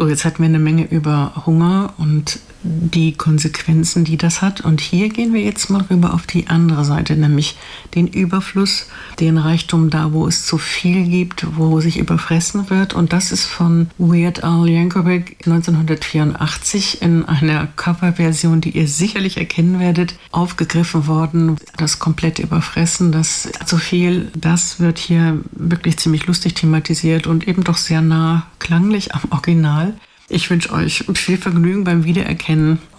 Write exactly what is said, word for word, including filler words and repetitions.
So, jetzt hatten wir eine Menge über Hunger und die Konsequenzen, die das hat. Und hier gehen wir jetzt mal rüber auf die andere Seite, nämlich den Überfluss, den Reichtum da, wo es zu viel gibt, wo sich überfressen wird. Und das ist von Weird Al Yankovic neunzehnhundertvierundachtzig in einer Coverversion, die ihr sicherlich erkennen werdet, aufgegriffen worden. Das komplette Überfressen, das zu viel, das wird hier wirklich ziemlich lustig thematisiert und eben doch sehr nah klanglich am Original. Ich wünsche euch viel Vergnügen beim Wiedererkennen